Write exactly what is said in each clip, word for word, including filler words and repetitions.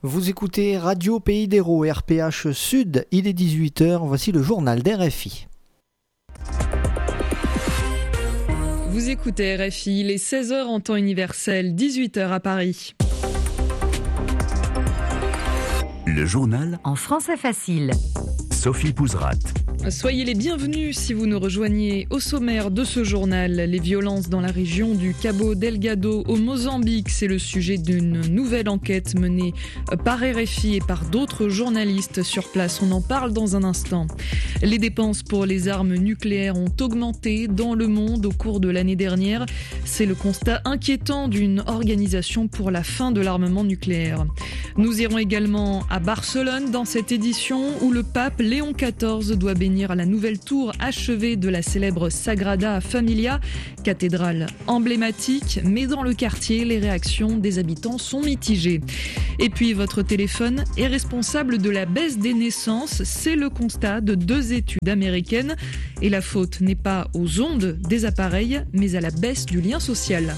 Vous écoutez Radio Pays d'Hérault, R P H Sud, il est dix-huit heures, voici le journal d'R F I. Vous écoutez R F I, il est seize heures en temps universel, dix-huit heures à Paris. Le journal en français facile. Sophie Pouzrat. Soyez les bienvenus si vous nous rejoignez. Au sommaire de ce journal, les violences dans la région du Cabo Delgado au Mozambique. C'est le sujet d'une nouvelle enquête menée par R F I et par d'autres journalistes sur place. On en parle dans un instant. Les dépenses pour les armes nucléaires ont augmenté dans le monde au cours de l'année dernière. C'est le constat inquiétant d'une organisation pour la fin de l'armement nucléaire. Nous irons également à Barcelone dans cette édition où le pape Léon quatorze doit bénir la nouvelle tour achevée de la célèbre Sagrada Familia, cathédrale emblématique, mais dans le quartier, les réactions des habitants sont mitigées. Et puis votre téléphone est responsable de la baisse des naissances, c'est le constat de deux études américaines. Et la faute n'est pas aux ondes des appareils, mais à la baisse du lien social.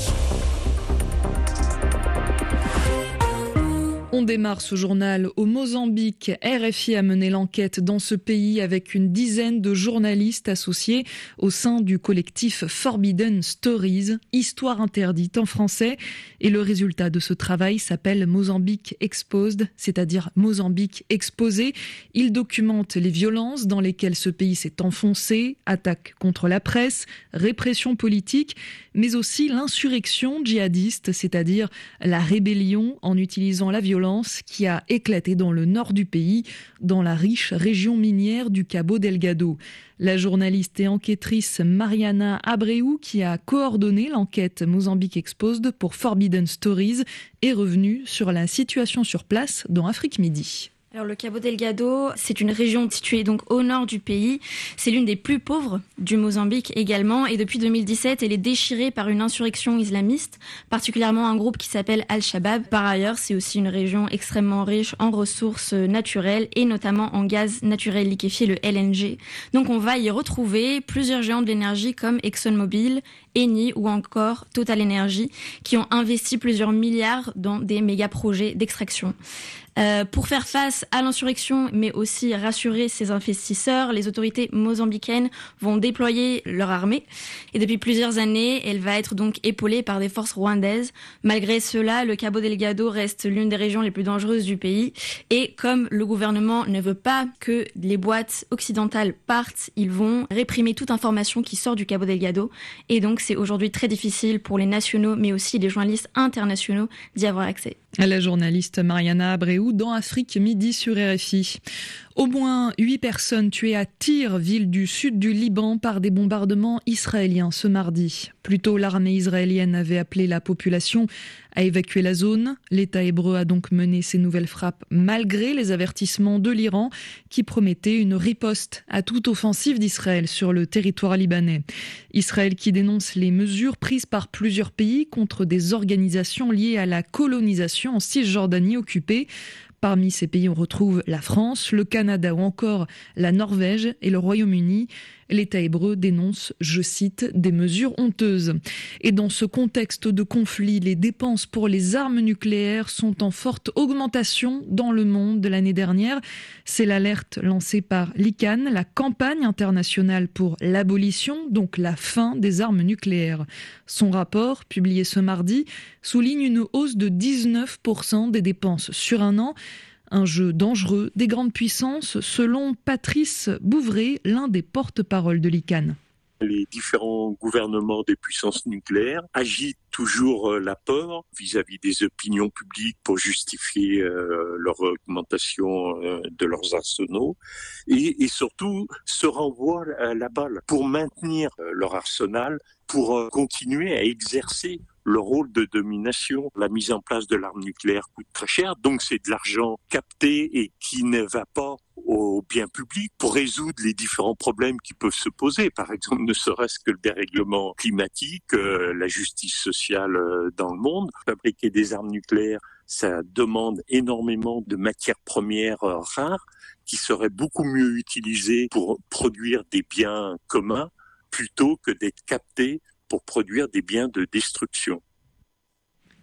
On démarre ce journal au Mozambique. R F I a mené l'enquête dans ce pays avec une dizaine de journalistes associés au sein du collectif Forbidden Stories, Histoire interdite en français. Et le résultat de ce travail s'appelle Mozambique Exposed, c'est-à-dire Mozambique exposé. Il documente les violences dans lesquelles ce pays s'est enfoncé, attaques contre la presse, répression politique, mais aussi l'insurrection djihadiste, c'est-à-dire la rébellion en utilisant la violence qui a éclaté dans le nord du pays, dans la riche région minière du Cabo Delgado. La journaliste et enquêtrice Mariana Abreu, qui a coordonné l'enquête Mozambique Exposed pour Forbidden Stories, est revenue sur la situation sur place dans Afrique Midi. Alors le Cabo Delgado, c'est une région située donc au nord du pays. C'est l'une des plus pauvres du Mozambique également. Et depuis deux mille dix-sept, elle est déchirée par une insurrection islamiste, particulièrement un groupe qui s'appelle Al-Shabaab. Par ailleurs, c'est aussi une région extrêmement riche en ressources naturelles et notamment en gaz naturel liquéfié, le L N G. Donc on va y retrouver plusieurs géants de l'énergie comme ExxonMobil, Eni ou encore Total Energy qui ont investi plusieurs milliards dans des méga-projets d'extraction. Euh, pour faire face à l'insurrection, mais aussi rassurer ses investisseurs, les autorités mozambicaines vont déployer leur armée. Et depuis plusieurs années, elle va être donc épaulée par des forces rwandaises. Malgré cela, le Cabo Delgado reste l'une des régions les plus dangereuses du pays. Et comme le gouvernement ne veut pas que les boîtes occidentales partent, ils vont réprimer toute information qui sort du Cabo Delgado. Et donc, c'est aujourd'hui très difficile pour les nationaux, mais aussi les journalistes internationaux d'y avoir accès. La journaliste Mariana Abreu dans Afrique Midi sur R F I. Au moins huit personnes tuées à Tyr, ville du sud du Liban, par des bombardements israéliens ce mardi. Plus tôt, l'armée israélienne avait appelé la population à évacuer la zone. L'État hébreu a donc mené ces nouvelles frappes malgré les avertissements de l'Iran qui promettait une riposte à toute offensive d'Israël sur le territoire libanais. Israël qui dénonce les mesures prises par plusieurs pays contre des organisations liées à la colonisation en Cisjordanie occupée. Parmi ces pays, on retrouve la France, le Canada ou encore la Norvège et le Royaume-Uni. L'État hébreu dénonce, je cite, des mesures honteuses. Et dans ce contexte de conflit, les dépenses pour les armes nucléaires sont en forte augmentation dans le monde de l'année dernière. C'est l'alerte lancée par l'I C A N, la campagne internationale pour l'abolition, donc la fin des armes nucléaires. Son rapport, publié ce mardi, souligne une hausse de dix-neuf pour cent des dépenses sur un an. Un jeu dangereux des grandes puissances, selon Patrice Bouvray, l'un des porte-parole de l'I C A N. Les différents gouvernements des puissances nucléaires agitent toujours la peur vis-à-vis des opinions publiques pour justifier euh, leur augmentation euh, de leurs arsenaux et, et surtout se renvoient à la balle pour maintenir euh, leur arsenal, pour euh, continuer à exercer le rôle de domination. La mise en place de l'arme nucléaire coûte très cher, donc c'est de l'argent capté et qui ne va pas au bien public pour résoudre les différents problèmes qui peuvent se poser. Par exemple, ne serait-ce que le dérèglement climatique, euh, la justice sociale euh, dans le monde. Fabriquer des armes nucléaires, ça demande énormément de matières premières euh, rares qui seraient beaucoup mieux utilisées pour produire des biens communs plutôt que d'être captées pour produire des biens de destruction.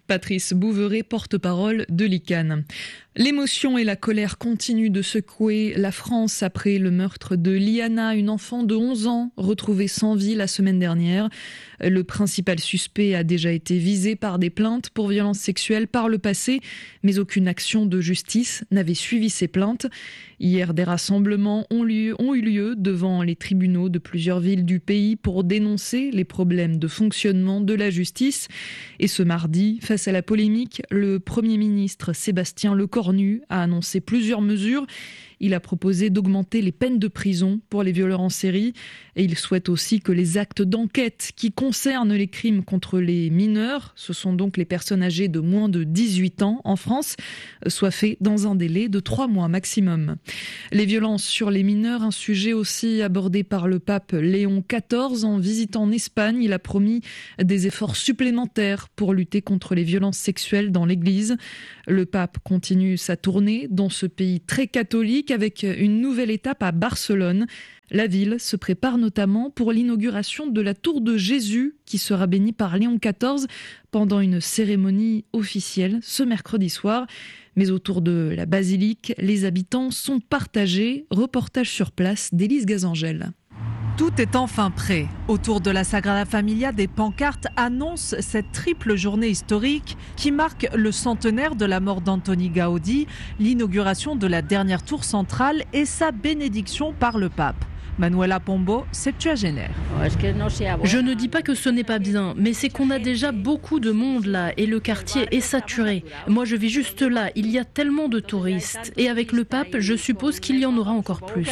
Patrice Bouveret, porte-parole de l'I C A N. L'émotion et la colère continuent de secouer la France après le meurtre de Liana, une enfant de onze ans retrouvée sans vie la semaine dernière. Le principal suspect a déjà été visé par des plaintes pour violences sexuelles par le passé, mais aucune action de justice n'avait suivi ces plaintes. Hier, des rassemblements ont, lieu, ont eu lieu devant les tribunaux de plusieurs villes du pays pour dénoncer les problèmes de fonctionnement de la justice. Et ce mardi, face à la polémique, le Premier ministre Sébastien Lecornu a annoncé plusieurs mesures. Il a proposé d'augmenter les peines de prison pour les violeurs en série et il souhaite aussi que les actes d'enquête qui concernent les crimes contre les mineurs, ce sont donc les personnes âgées de moins de dix-huit ans en France, soient faits dans un délai de trois mois maximum. Les violences sur les mineurs, un sujet aussi abordé par le pape Léon quatorze en visitant en Espagne. Il a promis des efforts supplémentaires pour lutter contre les violences sexuelles dans l'Église. Le pape continue sa tournée dans ce pays très catholique avec une nouvelle étape à Barcelone. La ville se prépare notamment pour l'inauguration de la tour de Jésus qui sera bénie par Léon quatorze pendant une cérémonie officielle ce mercredi soir. Mais autour de la basilique, les habitants sont partagés. Reportage sur place d'Élise Gazangel. Tout est enfin prêt. Autour de la Sagrada Familia, des pancartes annoncent cette triple journée historique qui marque le centenaire de la mort d'Antoni Gaudi, l'inauguration de la dernière tour centrale et sa bénédiction par le pape. Manuela Pombo, septuagénaire. Je ne dis pas que ce n'est pas bien, mais c'est qu'on a déjà beaucoup de monde là et le quartier est saturé. Moi je vis juste là, il y a tellement de touristes. Et avec le pape, je suppose qu'il y en aura encore plus.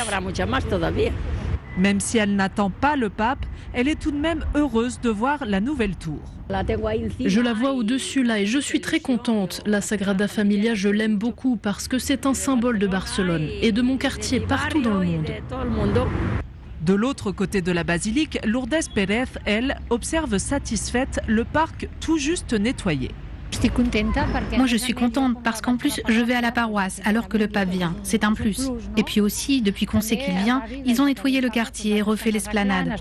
Même si elle n'attend pas le pape, elle est tout de même heureuse de voir la nouvelle tour. Je la vois au-dessus là et je suis très contente. La Sagrada Familia, je l'aime beaucoup parce que c'est un symbole de Barcelone et de mon quartier partout dans le monde. De l'autre côté de la basilique, Lourdes Pérez, elle, observe satisfaite le parc tout juste nettoyé. Moi je suis contente parce qu'en plus je vais à la paroisse alors que le pape vient, c'est un plus. Et puis aussi, depuis qu'on sait qu'il vient, ils ont nettoyé le quartier et refait l'esplanade.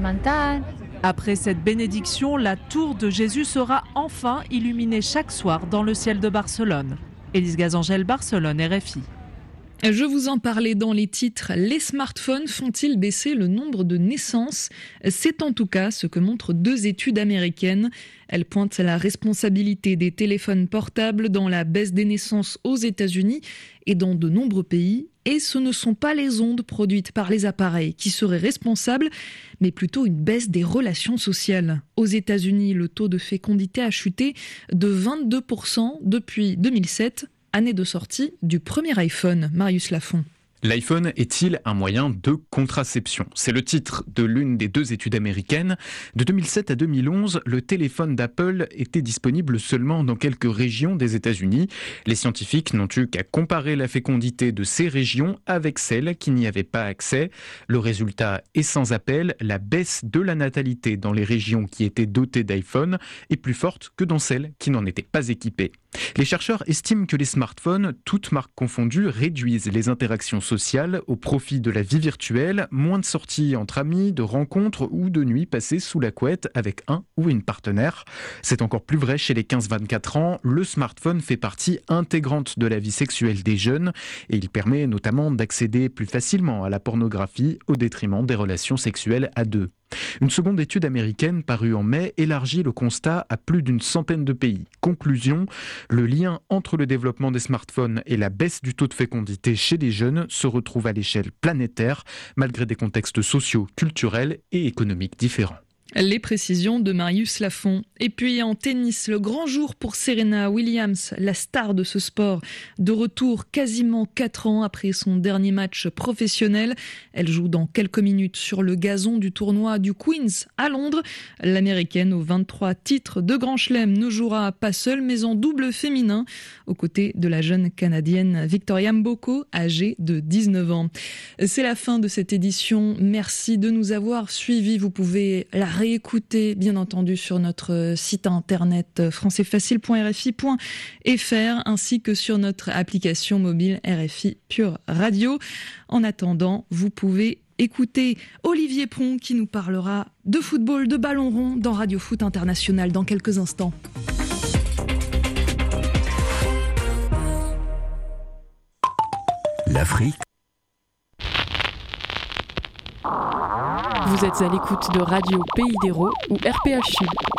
Après cette bénédiction, la tour de Jésus sera enfin illuminée chaque soir dans le ciel de Barcelone. Élise Gazangel, Barcelone, R F I. Je vous en parlais dans les titres. Les smartphones font-ils baisser le nombre de naissances ? C'est en tout cas ce que montrent deux études américaines. Elles pointent la responsabilité des téléphones portables dans la baisse des naissances aux États-Unis et dans de nombreux pays. Et ce ne sont pas les ondes produites par les appareils qui seraient responsables, mais plutôt une baisse des relations sociales. Aux États-Unis, le taux de fécondité a chuté de vingt-deux pour cent depuis deux mille sept. Année de sortie du premier iPhone. Marius Lafont. L'iPhone est-il un moyen de contraception ? C'est le titre de l'une des deux études américaines. De deux mille sept à deux mille onze, le téléphone d'Apple était disponible seulement dans quelques régions des États-Unis. Les scientifiques n'ont eu qu'à comparer la fécondité de ces régions avec celles qui n'y avaient pas accès. Le résultat est sans appel, la baisse de la natalité dans les régions qui étaient dotées d'iPhone est plus forte que dans celles qui n'en étaient pas équipées. Les chercheurs estiment que les smartphones, toutes marques confondues, réduisent les interactions sociales au profit de la vie virtuelle, moins de sorties entre amis, de rencontres ou de nuits passées sous la couette avec un ou une partenaire. C'est encore plus vrai chez les quinze vingt-quatre ans. Le smartphone fait partie intégrante de la vie sexuelle des jeunes et il permet notamment d'accéder plus facilement à la pornographie au détriment des relations sexuelles à deux. Une seconde étude américaine parue en mai élargit le constat à plus d'une centaine de pays. Conclusion, le lien entre le développement des smartphones et la baisse du taux de fécondité chez les jeunes se retrouve à l'échelle planétaire, malgré des contextes sociaux, culturels et économiques différents. Les précisions de Marius Lafont. Et puis en tennis, le grand jour pour Serena Williams, la star de ce sport, de retour quasiment quatre ans après son dernier match professionnel. Elle joue dans quelques minutes sur le gazon du tournoi du Queen's à Londres. L'américaine aux vingt-trois titres de Grand Chelem ne jouera pas seule mais en double féminin aux côtés de la jeune canadienne Victoria Mboko, âgée de dix-neuf ans. C'est la fin de cette édition. Merci de nous avoir suivis. Vous pouvez la réécouter, bien entendu, sur notre site internet français facile point r f i point f r ainsi que sur notre application mobile R F I Pure Radio. En attendant, vous pouvez écouter Olivier Pron qui nous parlera de football, de ballon rond dans Radio Foot International dans quelques instants. L'Afrique. Vous êtes à l'écoute de Radio Pays d'Hérault ou R P H Sud.